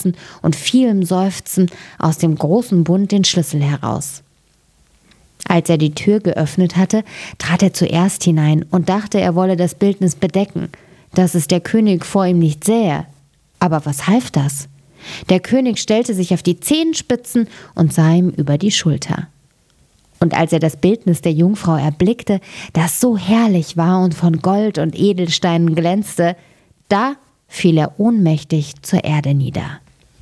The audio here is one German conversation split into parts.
Ächzen und vielem Seufzen aus dem großen Bund den Schlüssel heraus. Als er die Tür geöffnet hatte, trat er zuerst hinein und dachte, er wolle das Bildnis bedecken, dass es der König vor ihm nicht sähe. Aber was half das? Der König stellte sich auf die Zehenspitzen und sah ihm über die Schulter. Und als er das Bildnis der Jungfrau erblickte, das so herrlich war und von Gold und Edelsteinen glänzte, da fiel er ohnmächtig zur Erde nieder.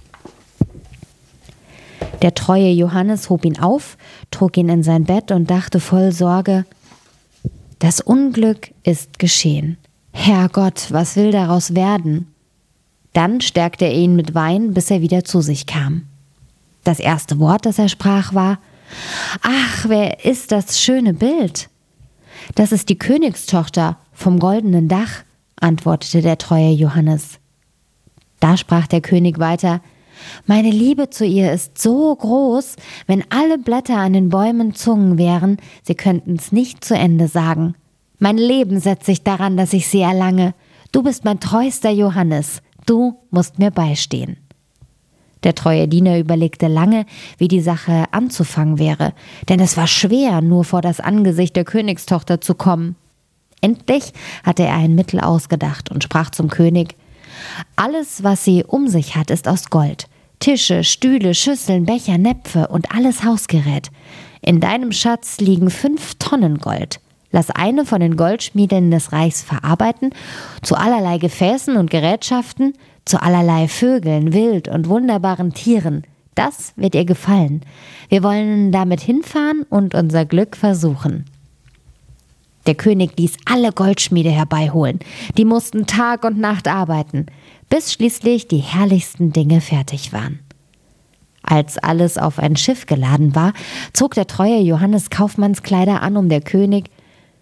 Der treue Johannes hob ihn auf, trug ihn in sein Bett und dachte voll Sorge: Das Unglück ist geschehen. Herrgott, was will daraus werden? Dann stärkte er ihn mit Wein, bis er wieder zu sich kam. Das erste Wort, das er sprach, war: Ach, wer ist das schöne Bild? Das ist die Königstochter vom goldenen Dach, antwortete der treue Johannes. Da sprach der König weiter: Meine Liebe zu ihr ist so groß, wenn alle Blätter an den Bäumen Zungen wären, sie könnten's nicht zu Ende sagen. Mein Leben setze ich daran, dass ich sie erlange. Du bist mein treuster Johannes, du musst mir beistehen. Der treue Diener überlegte lange, wie die Sache anzufangen wäre, denn es war schwer, nur vor das Angesicht der Königstochter zu kommen. Endlich hatte er ein Mittel ausgedacht und sprach zum König: Alles, was sie um sich hat, ist aus Gold. Tische, Stühle, Schüsseln, Becher, Näpfe und alles Hausgerät. In deinem Schatz liegen 5 Tonnen Gold. Lass eine von den Goldschmieden des Reichs verarbeiten, zu allerlei Gefäßen und Gerätschaften, zu allerlei Vögeln, Wild und wunderbaren Tieren. Das wird ihr gefallen. Wir wollen damit hinfahren und unser Glück versuchen. Der König ließ alle Goldschmiede herbeiholen. Die mussten Tag und Nacht arbeiten, bis schließlich die herrlichsten Dinge fertig waren. Als alles auf ein Schiff geladen war, zog der treue Johannes Kaufmannskleider an, und der König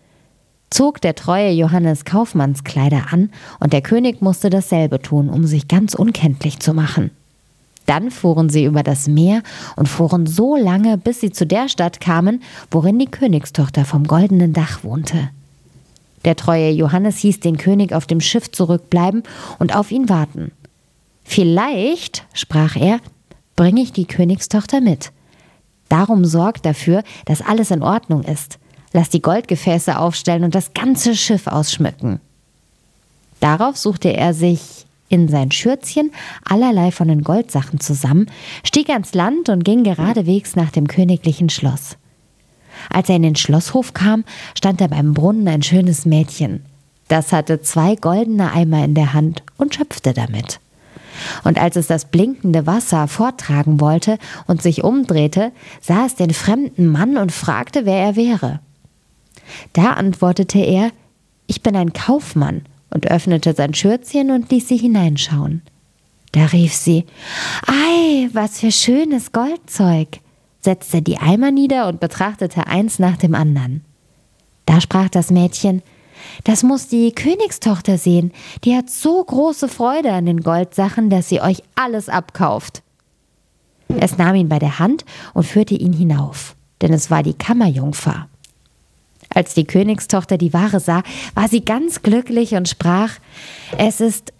musste dasselbe tun, um sich ganz unkenntlich zu machen. Dann fuhren sie über das Meer und fuhren so lange, bis sie zu der Stadt kamen, worin die Königstochter vom goldenen Dach wohnte. Der treue Johannes hieß den König auf dem Schiff zurückbleiben und auf ihn warten. Vielleicht, sprach er, bringe ich die Königstochter mit. Darum sorgt dafür, dass alles in Ordnung ist. Lass die Goldgefäße aufstellen und das ganze Schiff ausschmücken. Darauf suchte er sich in sein Schürzchen allerlei von den Goldsachen zusammen, stieg ans Land und ging geradewegs nach dem königlichen Schloss. Als er in den Schlosshof kam, stand da beim Brunnen ein schönes Mädchen. Das hatte 2 goldene Eimer in der Hand und schöpfte damit. Und als es das blinkende Wasser forttragen wollte und sich umdrehte, sah es den fremden Mann und fragte, wer er wäre. Da antwortete er: Ich bin ein Kaufmann, und öffnete sein Schürzchen und ließ sie hineinschauen. Da rief sie: Ei, was für schönes Goldzeug! Setzte die Eimer nieder und betrachtete eins nach dem anderen. Da sprach das Mädchen: Das muss die Königstochter sehen, die hat so große Freude an den Goldsachen, dass sie euch alles abkauft. Es nahm ihn bei der Hand und führte ihn hinauf, denn es war die Kammerjungfer. Als die Königstochter die Ware sah, war sie ganz glücklich und sprach: Es ist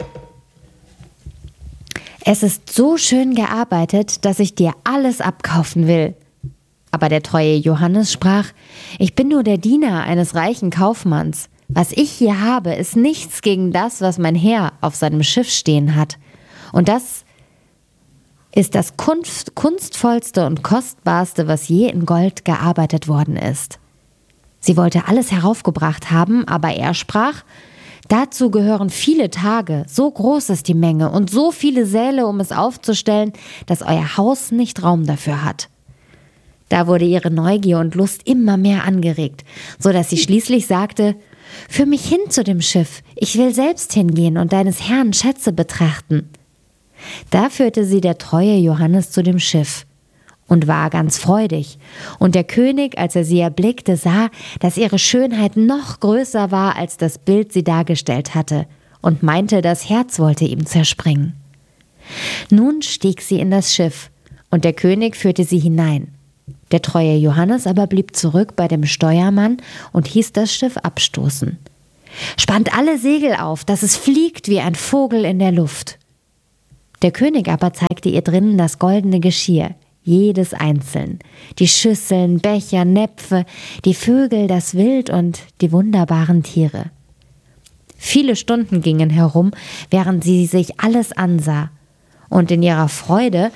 so schön gearbeitet, dass ich dir alles abkaufen will. Aber der treue Johannes sprach: Ich bin nur der Diener eines reichen Kaufmanns. Was ich hier habe, ist nichts gegen das, was mein Herr auf seinem Schiff stehen hat. Und das ist das kunstvollste und kostbarste, was je in Gold gearbeitet worden ist. Sie wollte alles heraufgebracht haben, aber er sprach: Dazu gehören viele Tage, so groß ist die Menge und so viele Säle, um es aufzustellen, dass euer Haus nicht Raum dafür hat. Da wurde ihre Neugier und Lust immer mehr angeregt, so dass sie schließlich sagte: Führ mich hin zu dem Schiff, ich will selbst hingehen und deines Herrn Schätze betrachten. Da führte sie der treue Johannes zu dem Schiff und war ganz freudig. Und der König, als er sie erblickte, sah, dass ihre Schönheit noch größer war, als das Bild sie dargestellt hatte, und meinte, das Herz wollte ihm zerspringen. Nun stieg sie in das Schiff, und der König führte sie hinein. Der treue Johannes aber blieb zurück bei dem Steuermann und hieß das Schiff abstoßen. Spannt alle Segel auf, dass es fliegt wie ein Vogel in der Luft. Der König aber zeigte ihr drinnen das goldene Geschirr, jedes einzeln, die Schüsseln, Becher, Näpfe, die Vögel, das Wild und die wunderbaren Tiere. Viele Stunden gingen herum, während sie sich alles ansah, und in ihrer Freude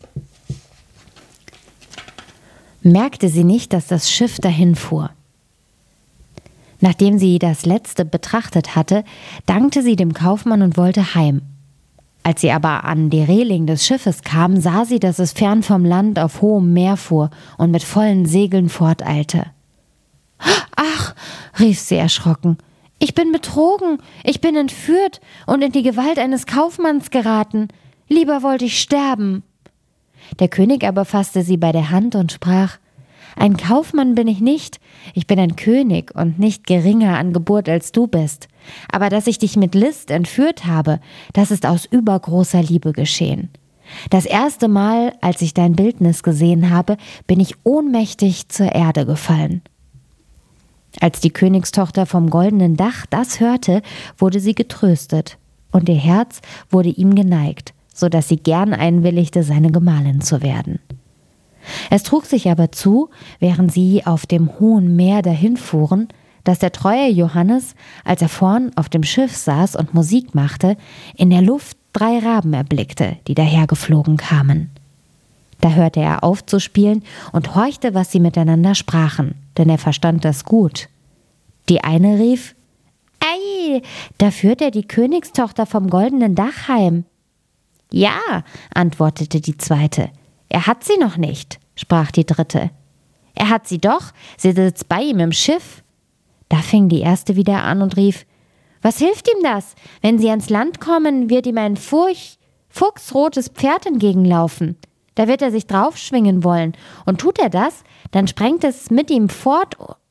merkte sie nicht, dass das Schiff dahin fuhr. Nachdem sie das Letzte betrachtet hatte, dankte sie dem Kaufmann und wollte heim. Als sie aber an die Reling des Schiffes kam, sah sie, dass es fern vom Land auf hohem Meer fuhr und mit vollen Segeln forteilte. »Ach«, rief sie erschrocken, »ich bin betrogen, ich bin entführt und in die Gewalt eines Kaufmanns geraten. Lieber wollte ich sterben.« Der König aber fasste sie bei der Hand und sprach: »Ein Kaufmann bin ich nicht, ich bin ein König und nicht geringer an Geburt als du bist. Aber dass ich dich mit List entführt habe, das ist aus übergroßer Liebe geschehen. Das erste Mal, als ich dein Bildnis gesehen habe, bin ich ohnmächtig zur Erde gefallen.« Als die Königstochter vom goldenen Dach das hörte, wurde sie getröstet, und ihr Herz wurde ihm geneigt, so dass sie gern einwilligte, seine Gemahlin zu werden. Es trug sich aber zu, während sie auf dem hohen Meer dahinfuhren, dass der treue Johannes, als er vorn auf dem Schiff saß und Musik machte, in der Luft 3 Raben erblickte, die dahergeflogen kamen. Da hörte er auf zu spielen und horchte, was sie miteinander sprachen, denn er verstand das gut. Die eine rief: »Ei, da führt er die Königstochter vom goldenen Dach heim.« »Ja«, antwortete die zweite. »Er hat sie noch nicht«, sprach die dritte. »Er hat sie doch, sie sitzt bei ihm im Schiff.« Da fing die erste wieder an und rief: »Was hilft ihm das? Wenn sie ans Land kommen, wird ihm ein fuchsrotes Pferd entgegenlaufen. Da wird er sich draufschwingen wollen. Und tut er das, dann sprengt es mit ihm fort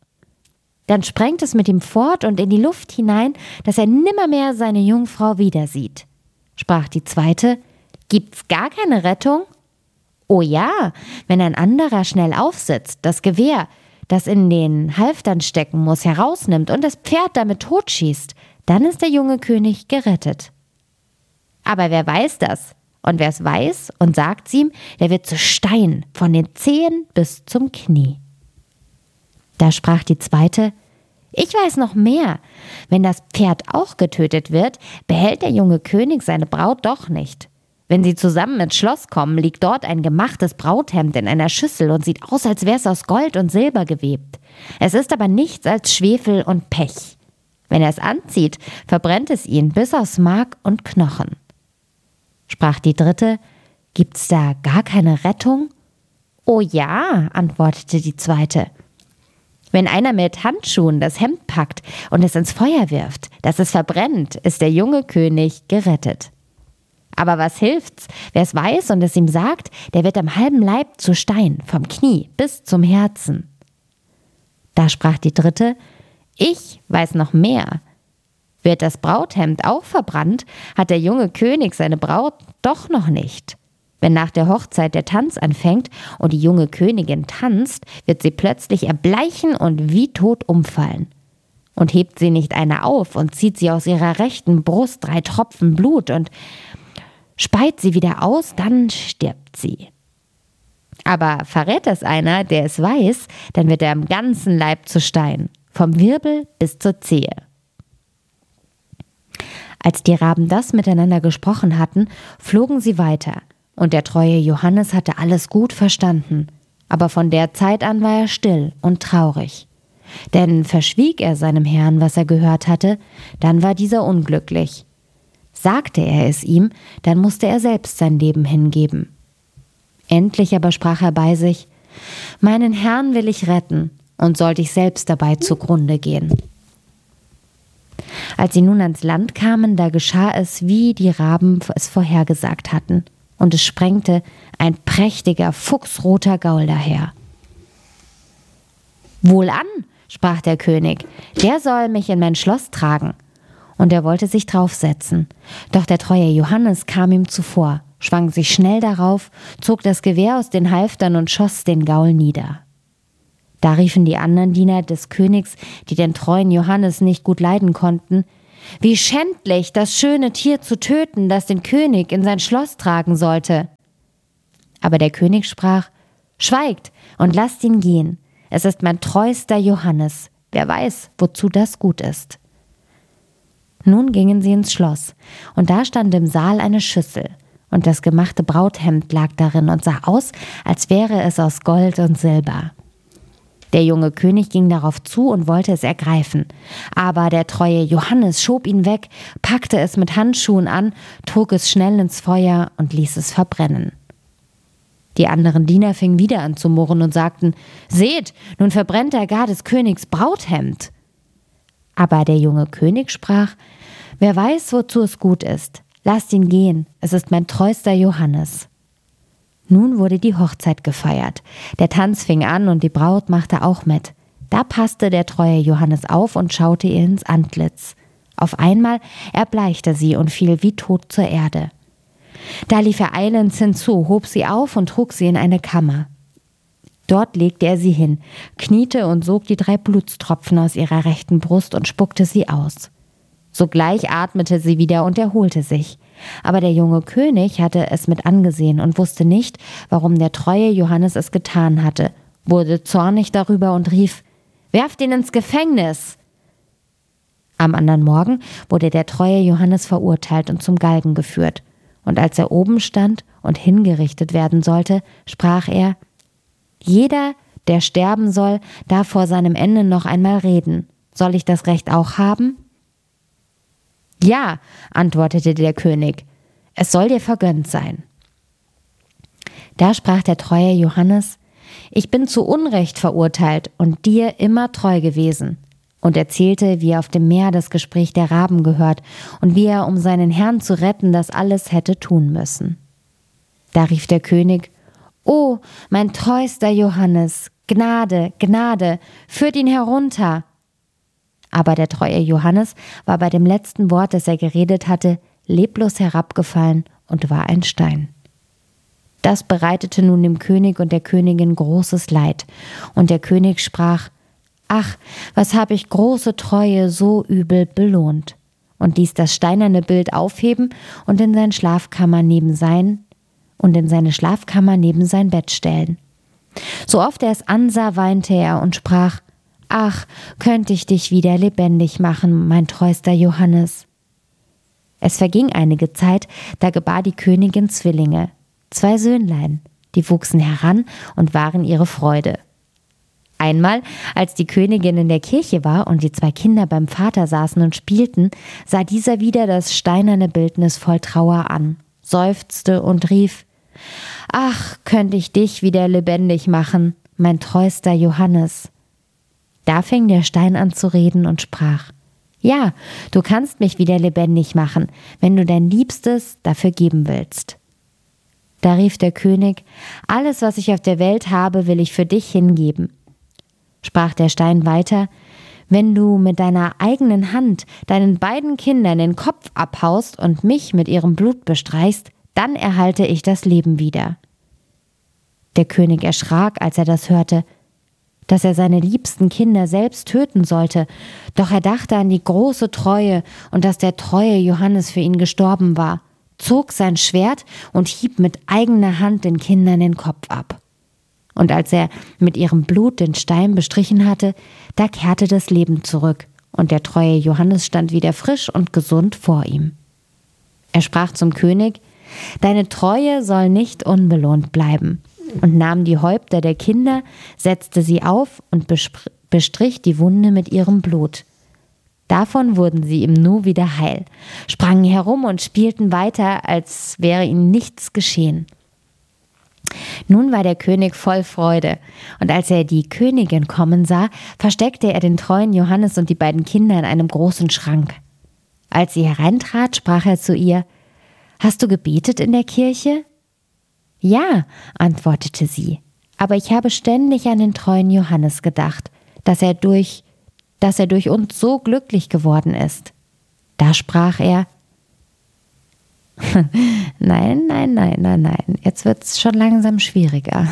und in die Luft hinein, dass er nimmermehr seine Jungfrau wieder sieht.« Sprach die zweite: »Gibt's gar keine Rettung?« »Oh ja, wenn ein anderer schnell aufsitzt, das Gewehr, das in den Halftern stecken muss, herausnimmt und das Pferd damit totschießt, dann ist der junge König gerettet. Aber wer weiß das? Und wer es weiß und sagt's ihm, der wird zu Stein, von den Zehen bis zum Knie.« Da sprach die zweite: »Ich weiß noch mehr. Wenn das Pferd auch getötet wird, behält der junge König seine Braut doch nicht. Wenn sie zusammen ins Schloss kommen, liegt dort ein gemachtes Brauthemd in einer Schüssel und sieht aus, als wäre es aus Gold und Silber gewebt. Es ist aber nichts als Schwefel und Pech. Wenn er es anzieht, verbrennt es ihn bis aus Mark und Knochen.« Sprach die dritte: »Gibt's da gar keine Rettung?« »Oh ja«, antwortete die zweite. »Wenn einer mit Handschuhen das Hemd packt und es ins Feuer wirft, dass es verbrennt, ist der junge König gerettet. Aber was hilft's? Wer es weiß und es ihm sagt, der wird am halben Leib zu Stein, vom Knie bis zum Herzen.« Da sprach die dritte: »Ich weiß noch mehr. Wird das Brauthemd auch verbrannt, hat der junge König seine Braut doch noch nicht. Wenn nach der Hochzeit der Tanz anfängt und die junge Königin tanzt, wird sie plötzlich erbleichen und wie tot umfallen. Und hebt sie nicht eine auf und zieht sie aus ihrer rechten Brust 3 Tropfen Blut und speit sie wieder aus, dann stirbt sie. Aber verrät es einer, der es weiß, dann wird er am ganzen Leib zu Stein, vom Wirbel bis zur Zehe.« Als die Raben das miteinander gesprochen hatten, flogen sie weiter, und der treue Johannes hatte alles gut verstanden, aber von der Zeit an war er still und traurig. Denn verschwieg er seinem Herrn, was er gehört hatte, dann war dieser unglücklich. Sagte er es ihm, dann musste er selbst sein Leben hingeben. Endlich aber sprach er bei sich: »Meinen Herrn will ich retten, und sollte ich selbst dabei zugrunde gehen.« Als sie nun ans Land kamen, da geschah es, wie die Raben es vorhergesagt hatten, und es sprengte ein prächtiger, fuchsroter Gaul daher. »Wohlan«, sprach der König, »der soll mich in mein Schloss tragen.« Und er wollte sich draufsetzen. Doch der treue Johannes kam ihm zuvor, schwang sich schnell darauf, zog das Gewehr aus den Halftern und schoss den Gaul nieder. Da riefen die anderen Diener des Königs, die den treuen Johannes nicht gut leiden konnten: Wie schändlich, das schöne Tier zu töten, das den König in sein Schloss tragen sollte. Aber der König sprach: Schweigt und lasst ihn gehen. Es ist mein treuster Johannes. Wer weiß, wozu das gut ist. Nun gingen sie ins Schloss, und da stand im Saal eine Schüssel, und das gemachte Brauthemd lag darin und sah aus, als wäre es aus Gold und Silber. Der junge König ging darauf zu und wollte es ergreifen, aber der treue Johannes schob ihn weg, packte es mit Handschuhen an, trug es schnell ins Feuer und ließ es verbrennen. Die anderen Diener fingen wieder an zu murren und sagten: Seht, nun verbrennt er gar des Königs Brauthemd. Aber der junge König sprach: Wer weiß, wozu es gut ist, lasst ihn gehen, es ist mein treuster Johannes. Nun wurde die Hochzeit gefeiert. Der Tanz fing an und die Braut machte auch mit. Da passte der treue Johannes auf und schaute ihr ins Antlitz. Auf einmal erbleichte sie und fiel wie tot zur Erde. Da lief er eilends hinzu, hob sie auf und trug sie in eine Kammer. Dort legte er sie hin, kniete und sog die 3 Blutstropfen aus ihrer rechten Brust und spuckte sie aus. Sogleich atmete sie wieder und erholte sich. Aber der junge König hatte es mit angesehen und wusste nicht, warum der treue Johannes es getan hatte, wurde zornig darüber und rief: Werft ihn ins Gefängnis! Am anderen Morgen wurde der treue Johannes verurteilt und zum Galgen geführt. Und als er oben stand und hingerichtet werden sollte, sprach er: Jeder, der sterben soll, darf vor seinem Ende noch einmal reden. Soll ich das Recht auch haben? Ja, antwortete der König, es soll dir vergönnt sein. Da sprach der treue Johannes: Ich bin zu Unrecht verurteilt und dir immer treu gewesen. Und erzählte, wie er auf dem Meer das Gespräch der Raben gehört und wie er, um seinen Herrn zu retten, das alles hätte tun müssen. Da rief der König: O, mein treuster Johannes, Gnade, Gnade, führt ihn herunter. Aber der treue Johannes war bei dem letzten Wort, das er geredet hatte, leblos herabgefallen und war ein Stein. Das bereitete nun dem König und der Königin großes Leid, und der König sprach: Ach, was habe ich große Treue so übel belohnt, und ließ das steinerne Bild aufheben und in seine Schlafkammer neben sein Bett stellen. So oft er es ansah, weinte er und sprach: Ach, könnte ich dich wieder lebendig machen, mein treuster Johannes. Es verging einige Zeit, da gebar die Königin Zwillinge, 2 Söhnlein, die wuchsen heran und waren ihre Freude. Einmal, als die Königin in der Kirche war und die 2 Kinder beim Vater saßen und spielten, sah dieser wieder das steinerne Bildnis voll Trauer an, seufzte und rief: Ach, könnte ich dich wieder lebendig machen, mein treuster Johannes. Da fing der Stein an zu reden und sprach: Ja, du kannst mich wieder lebendig machen, wenn du dein Liebstes dafür geben willst. Da rief der König: Alles, was ich auf der Welt habe, will ich für dich hingeben. Sprach der Stein weiter: Wenn du mit deiner eigenen Hand deinen beiden Kindern den Kopf abhaust und mich mit ihrem Blut bestreichst, dann erhalte ich das Leben wieder. Der König erschrak, als er das hörte, dass er seine liebsten Kinder selbst töten sollte, doch er dachte an die große Treue und dass der treue Johannes für ihn gestorben war, zog sein Schwert und hieb mit eigener Hand den Kindern den Kopf ab. Und als er mit ihrem Blut den Stein bestrichen hatte, da kehrte das Leben zurück, und der treue Johannes stand wieder frisch und gesund vor ihm. Er sprach zum König: Deine Treue soll nicht unbelohnt bleiben, und nahm die Häupter der Kinder, setzte sie auf und bestrich die Wunde mit ihrem Blut. Davon wurden sie im Nu wieder heil, sprangen herum und spielten weiter, als wäre ihnen nichts geschehen. Nun war der König voll Freude, und als er die Königin kommen sah, versteckte er den treuen Johannes und die beiden Kinder in einem großen Schrank. Als sie hereintrat, sprach er zu ihr: Hast du gebetet in der Kirche? Ja, antwortete sie, aber ich habe ständig an den treuen Johannes gedacht, dass er durch uns so glücklich geworden ist. Da sprach er: Nein, jetzt wird's schon langsam schwieriger.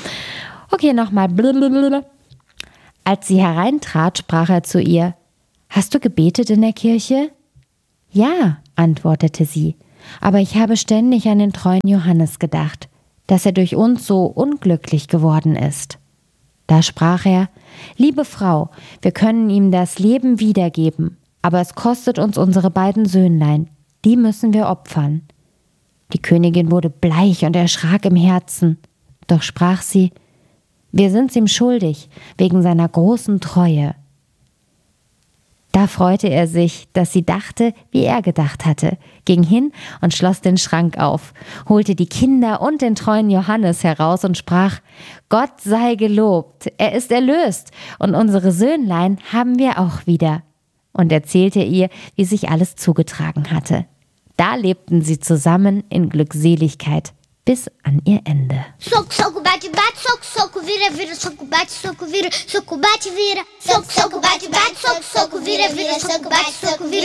Okay, nochmal. Als sie hereintrat, sprach er zu ihr: Hast du gebetet in der Kirche? Ja, antwortete sie, aber ich habe ständig an den treuen Johannes gedacht, dass er durch uns so unglücklich geworden ist. Da sprach er: Liebe Frau, wir können ihm das Leben wiedergeben, aber es kostet uns unsere beiden Söhnlein, die müssen wir opfern. Die Königin wurde bleich und erschrak im Herzen, doch sprach sie: Wir sind's ihm schuldig, wegen seiner großen Treue. Da freute er sich, dass sie dachte, wie er gedacht hatte, ging hin und schloss den Schrank auf, holte die Kinder und den treuen Johannes heraus und sprach: Gott sei gelobt, er ist erlöst und unsere Söhnlein haben wir auch wieder. Und erzählte ihr, wie sich alles zugetragen hatte. Da lebten sie zusammen in Glückseligkeit bis an ihr Ende. Soco, soco, bate, bate, soco, soco, vira, vira, soco, bate, soco, vira, soco, bate, vira, soco, soco, bate, bate, soco, soco, vira, vira, soco, bate, soco, vira.